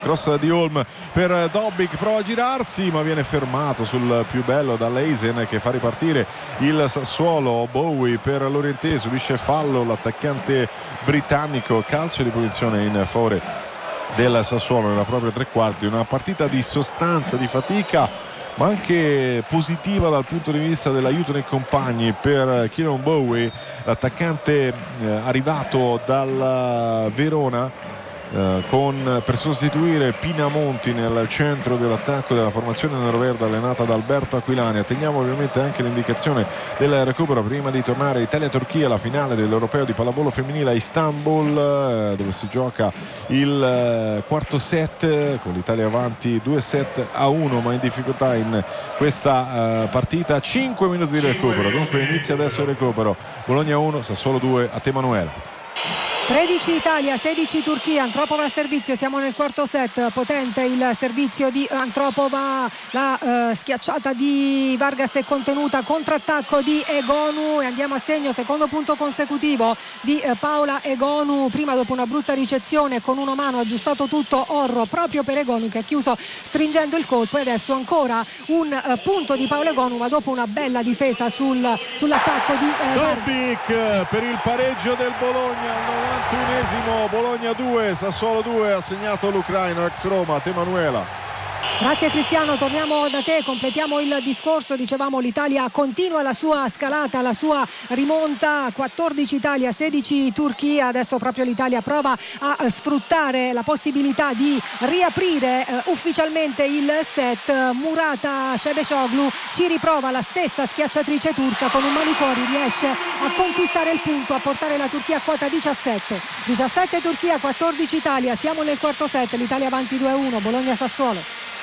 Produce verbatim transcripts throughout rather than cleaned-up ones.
Cross di Holm per Dobbik, prova a girarsi ma viene fermato sul più bello da Leisen che fa ripartire il Sassuolo. Bowie per Lorientè, subisce fallo l'attaccante britannico, calcio di punizione in favore del Sassuolo nella propria tre quarti. Una partita di sostanza, di fatica, ma anche positiva dal punto di vista dell'aiuto nei compagni per Kieran Bowie, l'attaccante eh, arrivato dal Verona Uh, con, per sostituire Pinamonti nel centro dell'attacco della formazione neroverde allenata da Alberto Aquilani. Attendiamo ovviamente anche l'indicazione del recupero prima di tornare Italia-Turchia, la finale dell'Europeo di pallavolo femminile a Istanbul, uh, dove si gioca il uh, quarto set con l'Italia avanti due set a uno, ma in difficoltà in questa uh, partita. Cinque minuti di recupero, dunque inizia adesso il recupero. Bologna uno, Sassuolo due. A te Manuela. tredici Italia, sedici Turchia. Antropova al servizio, siamo nel quarto set. Potente il servizio di Antropova, la uh, schiacciata di Vargas è contenuta, contrattacco di Egonu e andiamo a segno, secondo punto consecutivo di uh, Paola Egonu. Prima, dopo una brutta ricezione, con una mano aggiustato tutto Orro proprio per Egonu, che ha chiuso stringendo il colpo, e adesso ancora un uh, punto di Paola Egonu, ma dopo una bella difesa sul, sull'attacco di uh, Dobbik per il pareggio del Bologna al novantunesimo. Bologna due, Sassuolo due, ha segnato l'ucraino ex Roma. Te Manuela. Grazie Cristiano, torniamo da te, completiamo il discorso. Dicevamo, l'Italia continua la sua scalata, la sua rimonta. Quattordici Italia, sedici Turchia. Adesso proprio l'Italia prova a sfruttare la possibilità di riaprire eh, ufficialmente il set. Murata Şebešoglu ci riprova, la stessa schiacciatrice turca, con un mani fuori riesce a conquistare il punto, a portare la Turchia a quota diciassette. diciassette Turchia, quattordici Italia. Siamo nel quarto set, l'Italia avanti due a uno. Bologna Sassuolo.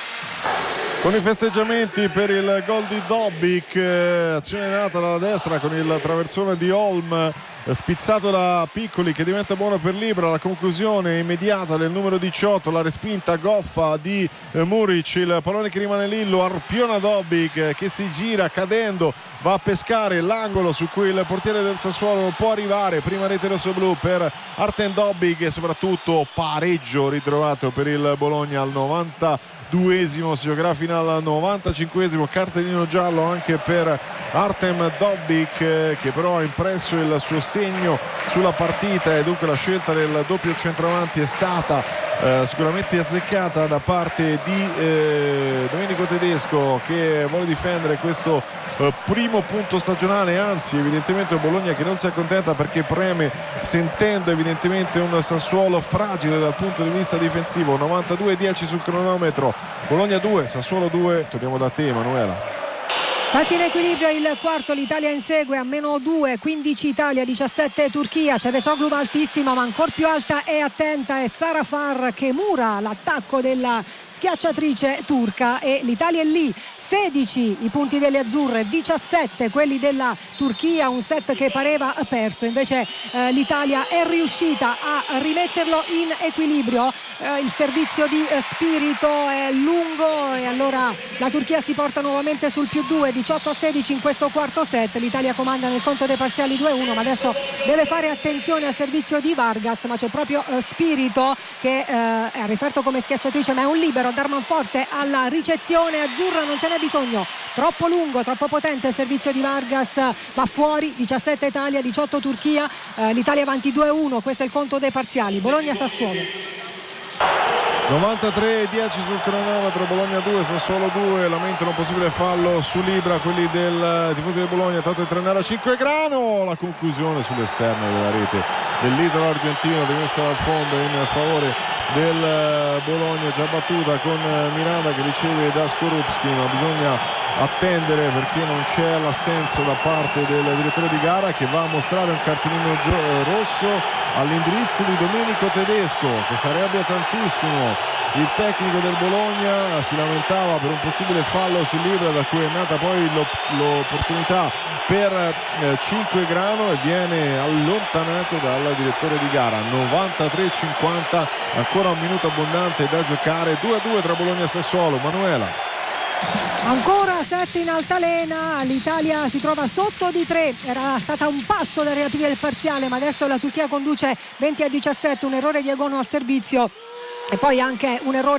Con i festeggiamenti per il gol di Dobbik, eh, azione nata dalla destra con il traversone di Holm, eh, spizzato da Piccoli, che diventa buono per Libra. La conclusione immediata del numero diciotto, la respinta goffa di eh, Muric, il pallone che rimane lì, lo arpiona Dobbik, eh, che si gira cadendo, va a pescare l'angolo su cui il portiere del Sassuolo non può arrivare. Prima rete rossoblu per Artem Dobbik e soprattutto pareggio ritrovato per il Bologna al novantaduesimo. Si giocherà fino al novantacinquesimo, cartellino giallo anche per Artem Dobbik, che però ha impresso il suo segno sulla partita, e dunque la scelta del doppio centravanti è stata eh, sicuramente azzeccata da parte di eh, Domenico Tedesco, che vuole difendere questo eh, primo punto stagionale. Anzi, evidentemente Bologna che non si accontenta, perché preme, sentendo evidentemente un Sassuolo fragile dal punto di vista difensivo. novantadue dieci sul cronometro. Bologna due, Sassuolo due. Torniamo da te Emanuela. Salti in equilibrio il quarto, l'Italia insegue a meno due, quindici Italia, diciassette Turchia. Şebešoglu va altissima, ma ancora più alta e attenta è Sara Far, che mura l'attacco della schiacciatrice turca, e l'Italia è lì. sedici i punti delle azzurre, diciassette quelli della Turchia, un set che pareva perso. Invece eh, l'Italia è riuscita a rimetterlo in equilibrio. Eh, il servizio di eh, Spirito è lungo, e allora la Turchia si porta nuovamente sul più due, diciotto a sedici in questo quarto set. L'Italia comanda nel conto dei parziali due a uno, ma adesso deve fare attenzione al servizio di Vargas. Ma c'è proprio eh, Spirito che eh, è riferto come schiacciatrice, ma è un libero. Darmanforte alla ricezione azzurra, non ce n'è bisogno, troppo lungo, troppo potente il servizio di Vargas, va fuori. Diciassette Italia, diciotto Turchia. eh, l'Italia avanti due a uno, questo è il conto dei parziali. Bologna Sassuolo. novantatré dieci sul cronometro. Bologna due, Sassuolo due. Lamentano un possibile fallo su Libra quelli del tifosi del Bologna, tanto di trenare a cinque grano. La conclusione sull'esterno della rete dell'idolo argentino, rimessa dal fondo in favore del Bologna, già battuta con Miranda che riceve da Skorupski, ma bisogna attendere perché non c'è l'assenso da parte del direttore di gara, che va a mostrare un cartellino rosso all'indirizzo di Domenico Tedesco, che si arrabbia tantissimo. Il tecnico del Bologna si lamentava per un possibile fallo su Libra, da cui è nata poi l'opportunità per eh, cinque grano, e viene allontanato dal direttore di gara. novantatré cinquanta, ancora un minuto abbondante da giocare. due a due tra Bologna e Sassuolo. Manuela. Ancora sette in altalena, l'Italia si trova sotto di tre, era stata un passo da riaprire il parziale, ma adesso la Turchia conduce venti a diciassette, un errore di Egonu al servizio E poi anche un errore